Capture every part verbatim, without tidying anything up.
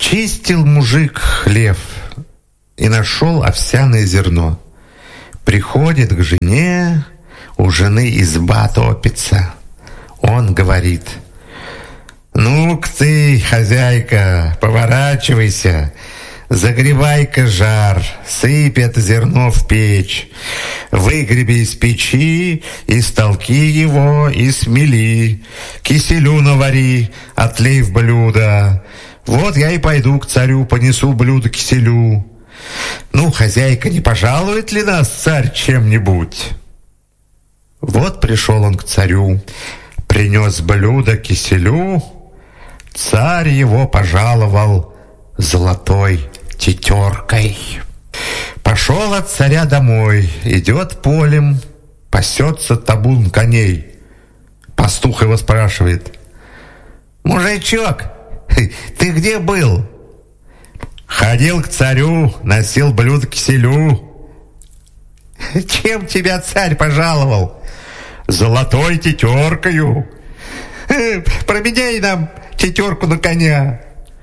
Чистил мужик хлев и нашел овсяное зерно. Приходит к жене, у жены изба топится. Он говорит: «Ну-ка ты, хозяйка, поворачивайся, загревай-ка жар, сыпь это зерно в печь, выгреби из печи, истолки его и смели, киселю навари, отлей в блюдо. Вот я и пойду к царю, понесу блюдо киселю. Ну, хозяйка, не пожалует ли нас царь чем-нибудь?» Вот пришел он к царю, принес блюдо киселю. Царь его пожаловал золотой тетеркой. Пошел от царя домой, идет полем, пасется табун коней. Пастух его спрашивает: «Мужичок, ты где был?» «Ходил к царю, носил блюдо киселю». «Чем тебя царь пожаловал?» «Золотой тетеркою». «Променяй нам тетерку на коня».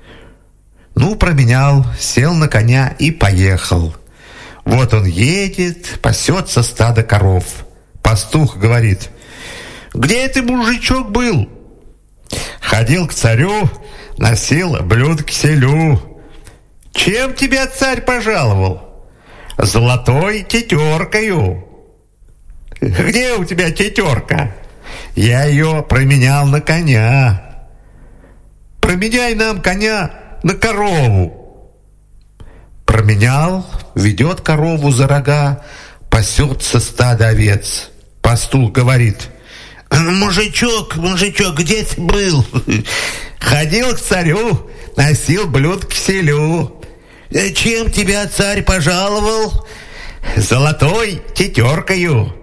Ну, променял, сел на коня и поехал. Вот он едет, пасется стадо коров. Пастух говорит: «Где ты, мужичок, был?» «Ходил к царю, носил блюдо киселю». «Чем тебя царь пожаловал?» «Золотой тетеркою». «Где у тебя тетерка?» «Я ее променял на коня». «Променяй нам коня на корову». Променял, ведет корову за рога, пасется стадо овец. Пастух говорит: «Мужичок, мужичок, где ты был?» «Ходил к царю, носил блюдо киселю». «Чем тебя царь пожаловал?» «Золотой тетеркою».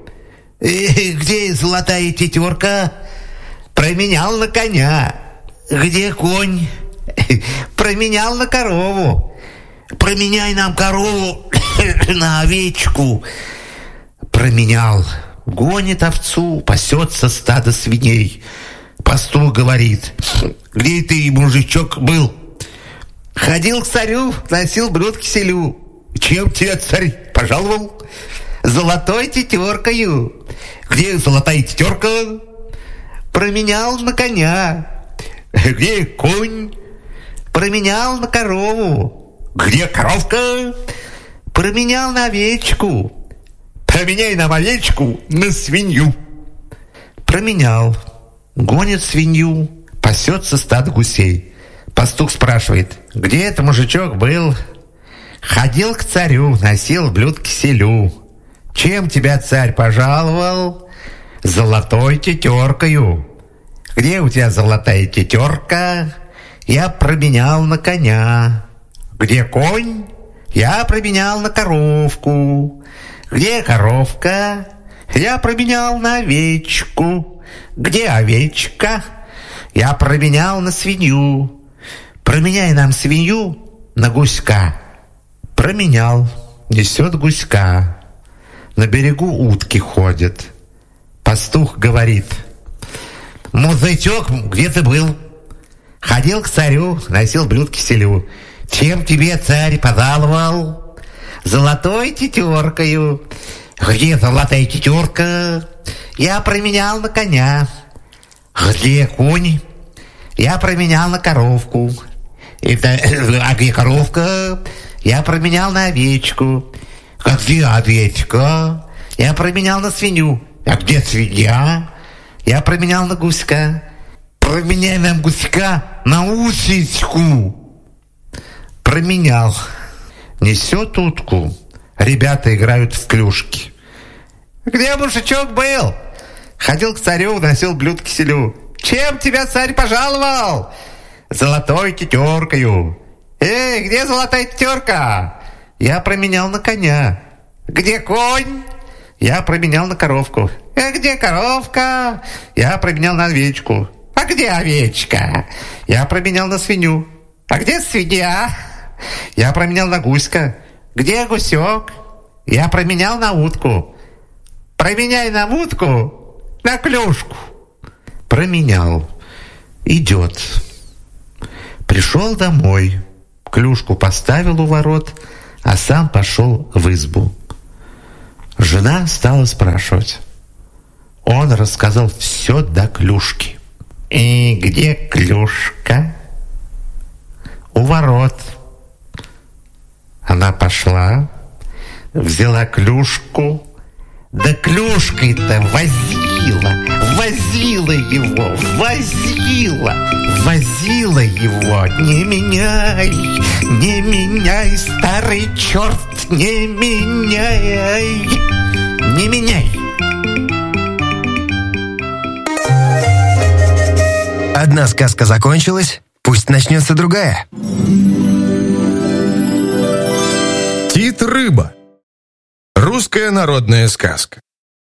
«Где золотая тетерка?» «Променял на коня». «Где конь?» «Променял на корову». «Променяй нам корову на овечку». Променял. Гонит овцу, пасется стадо свиней. Пастух говорит: «Где ты, мужичок, был?» «Ходил к царю, носил блюдо киселю». «Чем тебя царь пожаловал?» «Золотой тетеркою». «Где золотая тетерка?» «Променял на коня». «Где конь?» «Променял на корову». «Где коровка?» «Променял на овечку». «Променяй нам овечку на свинью». Променял. Гонит свинью, пасется стадо гусей. Пастух спрашивает: «Где это, мужичок, был?» «Ходил к царю, носил блюдо киселю». «Чем тебя царь пожаловал?» «Золотой тетеркою». «Где у тебя золотая тетерка?» «Я променял на коня». «Где конь?» «Я променял на коровку». «Где коровка?» «Я променял на овечку». «Где овечка?» «Я променял на свинью». «Променяй нам свинью на гуська». Променял. Несет гуська. На берегу утки ходят. Пастух говорит: «Мужичок, где ты был?» «Ходил к царю, носил блюдо киселю». «Чем тебе царь пожаловал?» «Золотой тетеркою». «Где золотая тетерка?» «Я променял на коня». «Где конь?» «Я променял на коровку». Это, «А где коровка?» «Я променял на овечку». «А где овечка?» «Я променял на свинью». «А где свинья?» «Я променял на гуська». «Променяй нам гуська на усечку». Променял. Несет утку. Ребята играют в клюшки. «Где мужичок был?» «Ходил к царю, носил блюдо киселю». «Чем тебя царь пожаловал?» «Золотой тетеркою». «Эй, где золотая тетерка?» «Я променял на коня». «Где конь?» «Я променял на коровку». «А где коровка?» «Я променял на овечку». «А где овечка?» «Я променял на свинью». «А где свинья?» «Я променял на гуська». «Где гусек?» «Я променял на утку». «Променяй на утку на клюшку». Променял. Идет. Пришел домой. клюшку поставил у ворот, а сам пошел в избу. Жена стала спрашивать. Он рассказал все до клюшки. «И где клюшка?» «У ворот». Она пошла, взяла клюшку, да клюшкой-то возила, возила его, возила, возила его. «Не меняй, не меняй, старый черт, не меняй, не меняй». Одна сказка закончилась, пусть начнется другая. Тит-рыба. Русская народная сказка.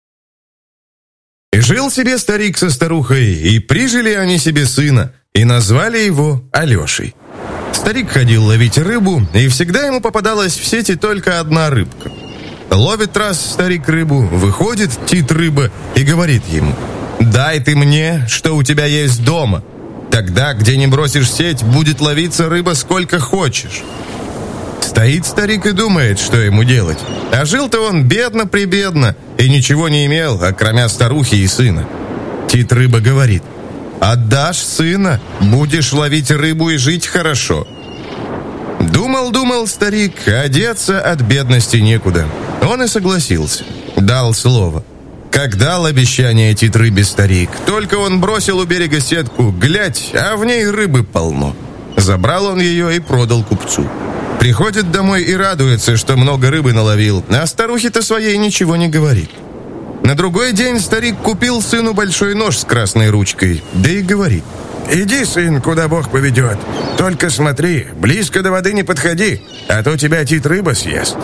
И жил себе старик со старухой, и прижили они себе сына, и назвали его Алешей. Старик ходил ловить рыбу, и всегда ему попадалась в сети только одна рыбка. Ловит раз старик рыбу, выходит Тит-рыба и говорит ему: «Дай ты мне, что у тебя есть дома. Тогда, где не бросишь сеть, будет ловиться рыба сколько хочешь». Стоит старик и думает, что ему делать. А жил-то он бедно-прибедно и ничего не имел, окромя старухи и сына. Тит-рыба говорит: «Отдашь сына, будешь ловить рыбу и жить хорошо». Думал-думал старик, одеться от бедности некуда. Он и согласился. Дал слово. Как дал обещание Тит-рыбе старик, только он бросил у берега сетку, глядь, а в ней рыбы полно. Забрал он ее и продал купцу. Приходит домой и радуется, что много рыбы наловил, а старухе-то своей ничего не говорит. На другой день старик купил сыну большой нож с красной ручкой, да и говорит: «Иди, сын, куда Бог поведет. Только смотри, близко до воды не подходи, а то тебя Тит-рыба съест».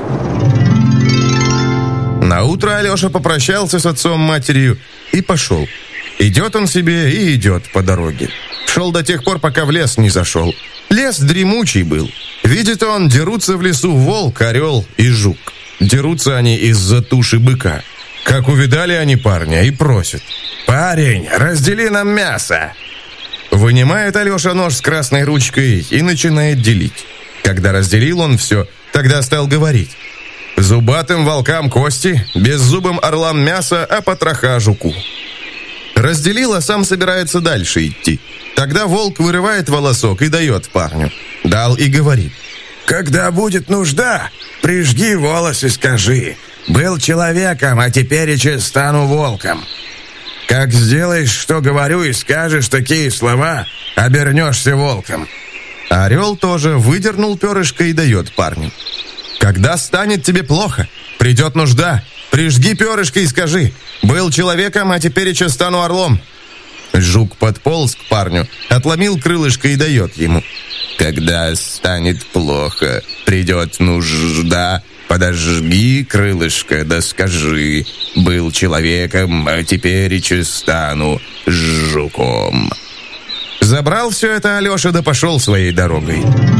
Наутро Алеша попрощался с отцом-матерью и пошел. Идет он себе и идет по дороге. Шел до тех пор, пока в лес не зашел. Лес дремучий был. Видит он, дерутся в лесу волк, орел и жук. Дерутся они из-за туши быка. Как увидали они парня и просят: «Парень, раздели нам мясо». Вынимает Алеша нож с красной ручкой и начинает делить. Когда разделил он все, тогда стал говорить: «Зубатым волкам кости, беззубым орлам мясо, а потроха жуку». Разделил, а сам собирается дальше идти. Тогда волк вырывает волосок и дает парню. Дал и говорит: «Когда будет нужда, прижги волос и скажи: был человеком, а тепереча стану волком. Как сделаешь, что говорю, и скажешь такие слова, обернешься волком». Орел тоже выдернул перышко и дает парню: «Когда станет тебе плохо, придет нужда, прижги перышко и скажи: был человеком, а тепереча стану орлом». Жук подполз к парню, отломил крылышко и дает ему: «Когда станет плохо, придет нужда, подожги крылышко, да скажи: был человеком, а тепереча стану жуком». Забрал все это Алеша, да пошел своей дорогой.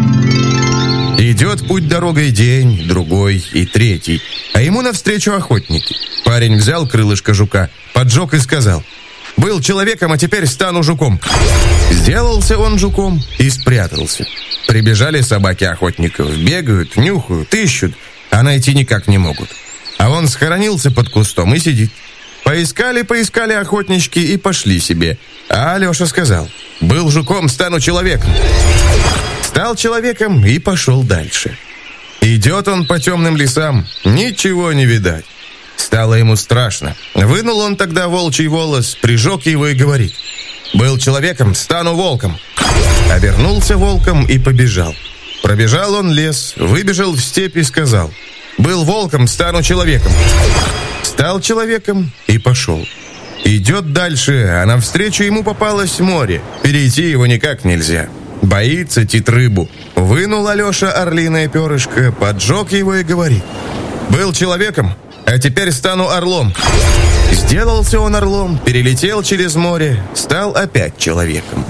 Идет путь дорогой день, другой и третий, а ему навстречу охотники. Парень взял крылышко жука, поджег и сказал: «Был человеком, а теперь стану жуком». Сделался он жуком и спрятался. Прибежали собаки охотников, бегают, нюхают, ищут, а найти никак не могут. А он схоронился под кустом и сидит. Поискали-поискали охотнички и пошли себе. А Алеша сказал: «Был жуком, стану человеком». Стал человеком и пошел дальше. Идет он по темным лесам, ничего не видать. Стало ему страшно. Вынул он тогда волчий волос, прижег его и говорит: «Был человеком, стану волком». Обернулся волком и побежал. Пробежал он лес, выбежал в степь и сказал: «Был волком, стану человеком». Стал человеком и пошел. Идет дальше, а навстречу ему попалось море. Перейти его никак нельзя. Боится Тит-рыбу. Вынул Алеша орлиное перышко, поджег его и говорит: «Был человеком, а теперь стану орлом». Сделался он орлом, перелетел через море, стал опять человеком.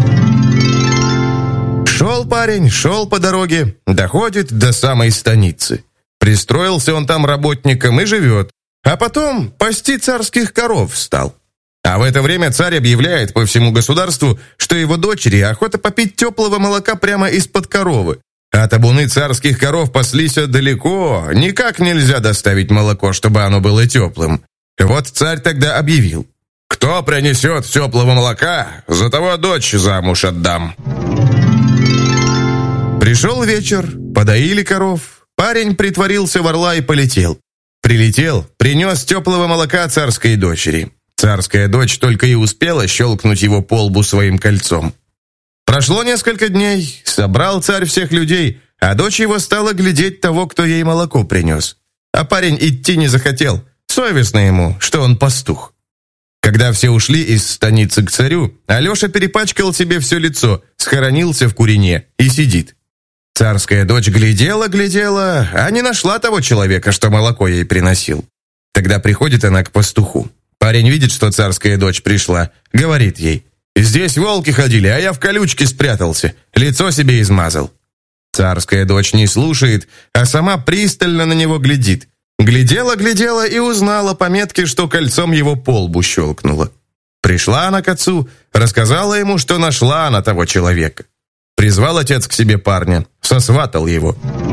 Шел парень, шел по дороге, доходит до самой станицы. Пристроился он там работником и живет, а потом пасти царских коров стал. А в это время царь объявляет по всему государству, что его дочери охота попить теплого молока прямо из-под коровы. А табуны царских коров паслись далеко, никак нельзя доставить молоко, чтобы оно было теплым. Вот царь тогда объявил: «Кто принесет теплого молока, за того дочь замуж отдам». Пришел вечер, подоили коров, парень притворился в орла и полетел. Прилетел, принес теплого молока царской дочери. Царская дочь только и успела щелкнуть его по лбу своим кольцом. Прошло несколько дней, собрал царь всех людей, а дочь его стала глядеть того, кто ей молоко принес. А парень идти не захотел, совестно ему, что он пастух. Когда все ушли из станицы к царю, Алеша перепачкал себе все лицо, схоронился в курине и сидит. Царская дочь глядела-глядела, а не нашла того человека, что молоко ей приносил. Тогда приходит она к пастуху. Парень видит, что царская дочь пришла, говорит ей: «Здесь волки ходили, а я в колючке спрятался, лицо себе измазал». Царская дочь не слушает, а сама пристально на него глядит. Глядела-глядела и узнала по метке, что кольцом его по лбу щелкнула. Пришла она к отцу, рассказала ему, что нашла она того человека. Призвал отец к себе парня, сосватал его.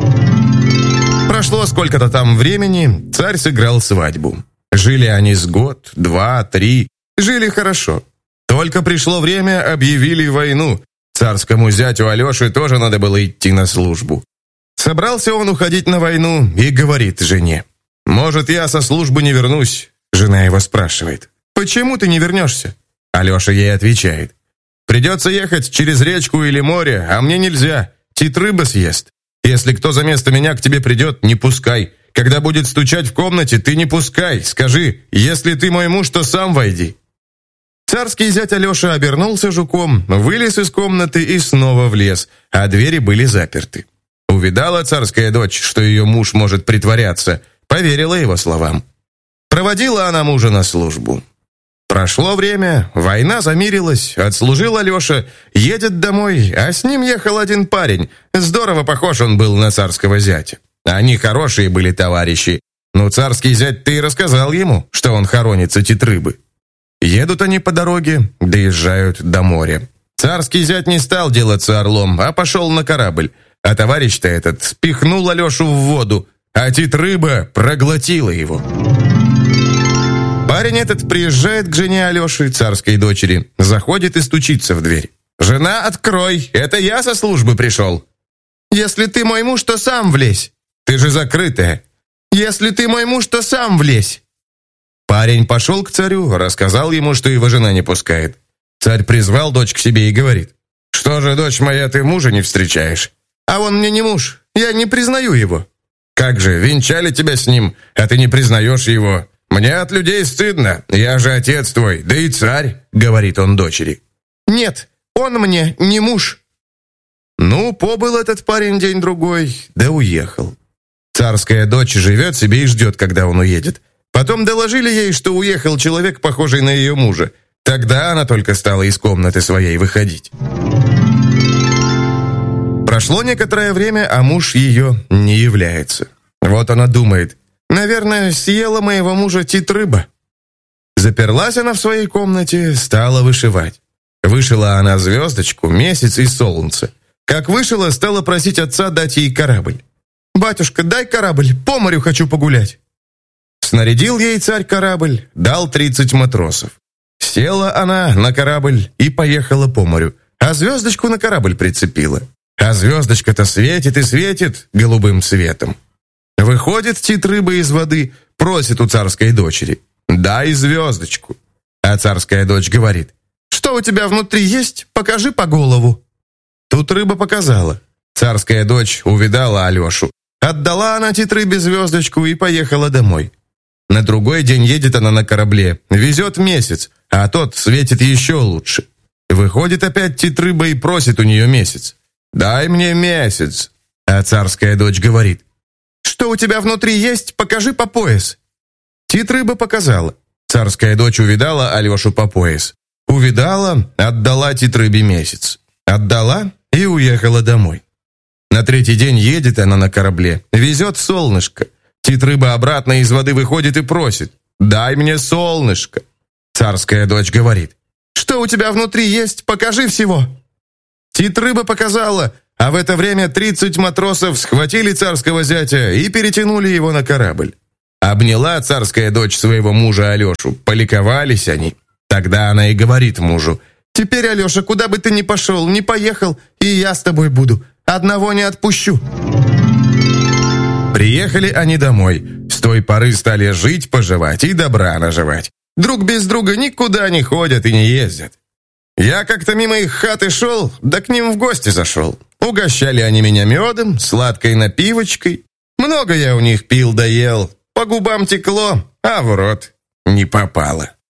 Прошло сколько-то там времени, царь сыграл свадьбу. Жили они с год, два, три, жили хорошо. Только пришло время, объявили войну. Царскому зятю Алёше тоже надо было идти на службу. Собрался он уходить на войну и говорит жене: «Может, я со службы не вернусь?» Жена его спрашивает: «Почему ты не вернешься?» Алеша ей отвечает: «Придется ехать через речку или море, а мне нельзя, тит рыба съест. Если кто за место меня к тебе придет, не пускай. Когда будет стучать в комнате, ты не пускай. Скажи: если ты мой муж, то сам войди». Царский зять Алеша обернулся жуком, вылез из комнаты и снова влез, а двери были заперты. Увидала царская дочь, что ее муж может притворяться, поверила его словам. Проводила она мужа на службу. Прошло время, война замирилась, отслужил Алеша, едет домой, а с ним ехал один парень. Здорово похож он был на царского зятя. Они хорошие были товарищи, но царский зять-то и рассказал ему, что он хоронится тит рыбы. Едут они по дороге, доезжают до моря. Царский зять не стал делаться орлом, а пошел на корабль. А товарищ-то этот спихнул Алешу в воду, а тит рыба проглотила его. Парень этот приезжает к жене Алеши, царской дочери, заходит и стучится в дверь. «Жена, открой, это я со службы пришел». «Если ты мой муж, то сам влезь». «Ты же закрытая». «Если ты мой муж, то сам влезь». Парень пошел к царю, рассказал ему, что его жена не пускает. Царь призвал дочь к себе и говорит: «Что же, дочь моя, ты мужа не встречаешь?» «А он мне не муж, я не признаю его». «Как же, венчали тебя с ним, а ты не признаешь его? Мне от людей стыдно, я же отец твой, да и царь», — говорит он дочери. «Нет, он мне не муж». Ну, побыл этот парень день-другой, да уехал. Царская дочь живет себе и ждет, когда он уедет. Потом доложили ей, что уехал человек, похожий на ее мужа. Тогда она только стала из комнаты своей выходить. Прошло некоторое время, а муж ее не является. Вот она думает: наверное, съела моего мужа тит рыба. Заперлась она в своей комнате, стала вышивать. Вышила она звездочку, месяц и солнце. Как вышила, стала просить отца дать ей корабль. «Батюшка, дай корабль, по морю хочу погулять». Снарядил ей царь корабль, дал тридцать матросов. Села она на корабль и поехала по морю, а звездочку на корабль прицепила. А звездочка-то светит и светит голубым светом. Выходит тит рыба из воды, просит у царской дочери: «Дай звездочку». А царская дочь говорит: «Что у тебя внутри есть? Покажи по голову». Тут рыба показала. Царская дочь увидала Алешу. Отдала она тит рыбе звездочку и поехала домой. На другой день едет она на корабле, везет месяц, а тот светит еще лучше. Выходит опять тит рыба и просит у нее месяц. «Дай мне месяц». А царская дочь говорит: «Что у тебя внутри есть? Покажи по пояс». Тит рыба показала. Царская дочь увидала Алешу по пояс. Увидала, отдала тит рыбе месяц. Отдала и уехала домой. На третий день едет она на корабле, везет солнышко. Тит рыба обратно из воды выходит и просит: «Дай мне солнышко». Царская дочь говорит: «Что у тебя внутри есть? Покажи всего». Тит рыба показала, А в это время тридцать матросов схватили царского зятя и перетянули его на корабль. Обняла царская дочь своего мужа Алешу, поликовались они. Тогда она и говорит мужу: «Теперь, Алеша, куда бы ты ни пошел, ни поехал, и я с тобой буду. Одного не отпущу». Приехали они домой. С той поры стали жить-поживать и добра наживать. Друг без друга никуда не ходят и не ездят. Я как-то мимо их хаты шел, да к ним в гости зашел. Угощали они меня медом, сладкой напивочкой. Много я у них пил да ел, по губам текло, а в рот не попало.